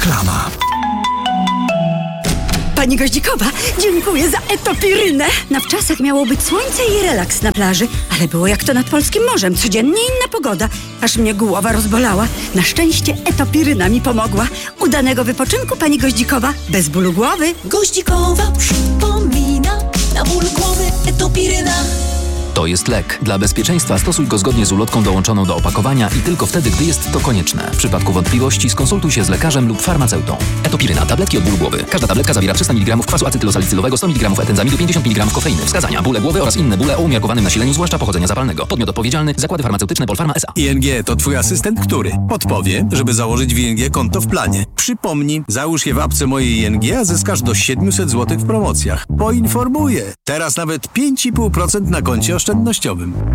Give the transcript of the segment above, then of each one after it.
Reklama. Pani Goździkowa, dziękuję za etopirynę. Na wczasach miało być słońce i relaks na plaży, ale było jak to nad polskim morzem. Codziennie inna pogoda, aż mnie głowa rozbolała. Na szczęście etopiryna mi pomogła. Udanego wypoczynku, pani Goździkowa, bez bólu głowy. Goździkowa przypomina, na ból głowy etopiryna. To jest lek. Dla bezpieczeństwa stosuj go zgodnie z ulotką dołączoną do opakowania i tylko wtedy, gdy jest to konieczne. W przypadku wątpliwości skonsultuj się z lekarzem lub farmaceutą. Etopiryna. Tabletki od bólu głowy. Każda tabletka zawiera 300 mg kwasu acetylosalicylowego, 100 mg etenzamidu, 50 mg kofeiny. Wskazania: bóle głowy oraz inne bóle o umiarkowanym nasileniu, zwłaszcza pochodzenia zapalnego. Podmiot odpowiedzialny: Zakłady Farmaceutyczne Polpharma S.A. ING to twój asystent, który podpowie, żeby założyć w ING konto w planie. Przypomnij, załóż je w apce mojej ING, a zyskasz do 700 zł w promocjach. Poinformuję. Teraz nawet 5,5% na koncie oszczędnościowym.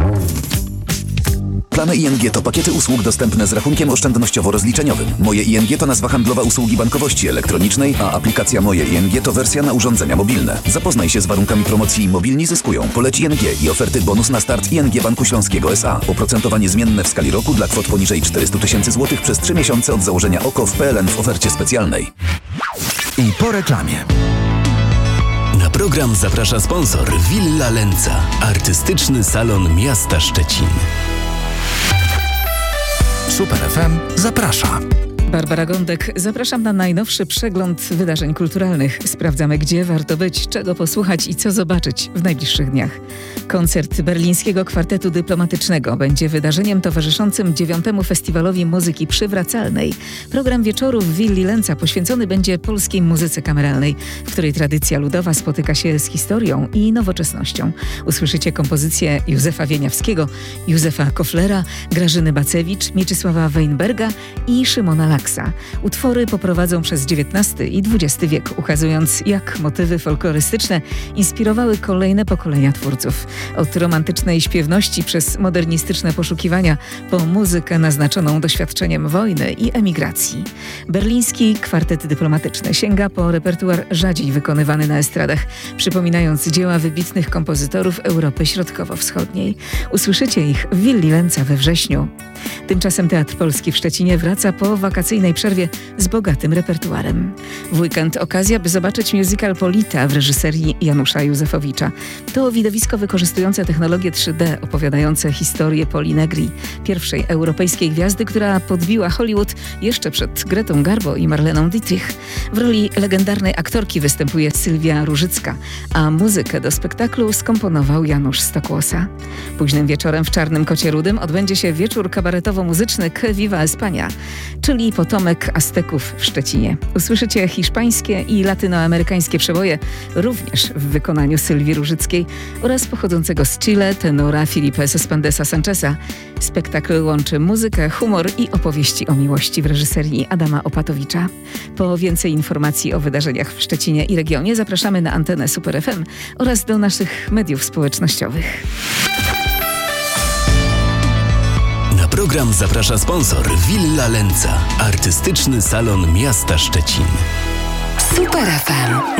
Plany ING to pakiety usług dostępne z rachunkiem oszczędnościowo-rozliczeniowym. Moje ING to nazwa handlowa usługi bankowości elektronicznej, a aplikacja Moje ING to wersja na urządzenia mobilne. Zapoznaj się z warunkami promocji Mobilni zyskują. Poleć ING i oferty bonus na start ING Banku Śląskiego S.A. Oprocentowanie zmienne w skali roku dla kwot poniżej 400 000 złotych przez 3 miesiące od założenia OKO w PLN w ofercie specjalnej. I po reklamie. Na program zaprasza sponsor Villa Lenca, artystyczny salon miasta Szczecin. Super FM zaprasza. Barbara Gądek, zapraszam na najnowszy przegląd wydarzeń kulturalnych. Sprawdzamy, gdzie warto być, czego posłuchać i co zobaczyć w najbliższych dniach. Koncert Berlińskiego Kwartetu Dyplomatycznego będzie wydarzeniem towarzyszącym 9. Festiwalowi Muzyki Przywracalnej. Program wieczoru w Willi Lenca poświęcony będzie polskiej muzyce kameralnej, w której tradycja ludowa spotyka się z historią i nowoczesnością. Usłyszycie kompozycje Józefa Wieniawskiego, Józefa Koflera, Grażyny Bacewicz, Mieczysława Weinberga i Szymona Laksa. Utwory poprowadzą przez XIX i XX wiek, ukazując, jak motywy folklorystyczne inspirowały kolejne pokolenia twórców. Od romantycznej śpiewności przez modernistyczne poszukiwania po muzykę naznaczoną doświadczeniem wojny i emigracji. Berliński Kwartet Dyplomatyczny sięga po repertuar rzadziej wykonywany na estradach, przypominając dzieła wybitnych kompozytorów Europy Środkowo-Wschodniej. Usłyszycie ich w Willi Lenca we wrześniu. Tymczasem Teatr Polski w Szczecinie wraca po wakacyjnej przerwie z bogatym repertuarem. W weekend okazja, by zobaczyć musical Polita w reżyserii Janusza Józefowicza. To widowisko wykorzystujące technologię 3D, opowiadające historię Poli Negri, pierwszej europejskiej gwiazdy, która podbiła Hollywood jeszcze przed Gretą Garbo i Marleną Dietrich. W roli legendarnej aktorki występuje Sylwia Różycka, a muzykę do spektaklu skomponował Janusz Stokłosa. Późnym wieczorem w Czarnym Kocie Rudym odbędzie się wieczór kabaretowo-muzyczny Que Viva España, czyli potomek Azteków w Szczecinie. Usłyszycie hiszpańskie i latynoamerykańskie przeboje, również w wykonaniu Sylwii Różyckiej oraz pochodzącego z Chile tenora Filipe Cespandesa Sancheza. Spektakl łączy muzykę, humor i opowieści o miłości w reżyserii Adama Opatowicza. Po więcej informacji o wydarzeniach w Szczecinie i regionie zapraszamy na antenę Super FM oraz do naszych mediów społecznościowych. Na program zaprasza sponsor Villa Lenca, artystyczny salon miasta Szczecin. Super FM.